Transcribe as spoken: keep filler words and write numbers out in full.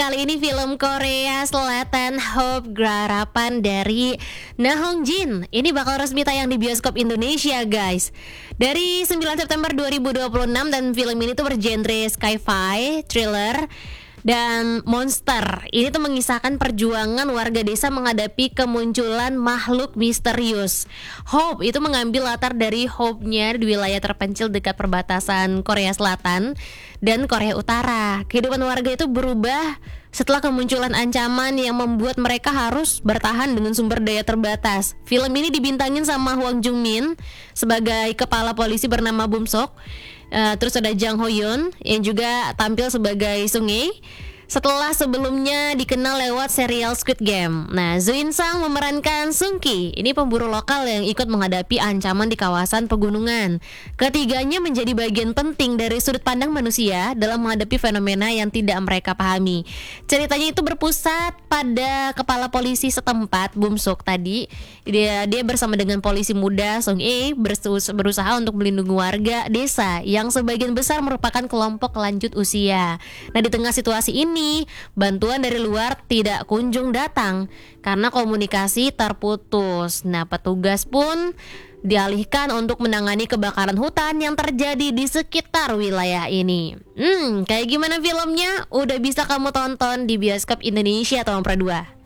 Kali ini film Korea Selatan Hope Garapan dari Na Hong Jin. Ini bakal resmi tayang di bioskop Indonesia, guys. Dari sembilan September dua ribu dua puluh enam, dan film ini tuh bergenre sci-fi, thriller, dan monster. Ini tuh mengisahkan perjuangan warga desa menghadapi kemunculan makhluk misterius. Hope itu mengambil latar dari Hope-nya di wilayah terpencil dekat perbatasan Korea Selatan dan Korea Utara. Kehidupan warga itu berubah setelah kemunculan ancaman yang membuat mereka harus bertahan dengan sumber daya terbatas. Film ini dibintangin sama Hwang Jung Min sebagai kepala polisi bernama Bum Sok. Uh, terus ada Jang Ho Yeon yang juga tampil sebagai Sung Hye setelah sebelumnya dikenal lewat serial Squid Game. Nah, Zo In Sang memerankan Sung Ki. Ini pemburu lokal yang ikut menghadapi ancaman di kawasan pegunungan. Ketiganya menjadi bagian penting dari sudut pandang manusia dalam menghadapi fenomena yang tidak mereka pahami. Ceritanya itu berpusat pada kepala polisi setempat, Bum Sok tadi. Dia dia bersama dengan polisi muda Sung Hye berusaha untuk melindungi warga desa yang sebagian besar merupakan kelompok lanjut usia. Nah, di tengah situasi ini bantuan dari luar tidak kunjung datang karena komunikasi terputus. Nah, petugas pun dialihkan untuk menangani kebakaran hutan yang terjadi di sekitar wilayah ini. Hmm, kayak gimana filmnya? Udah bisa kamu tonton di bioskop Indonesia tahun dua.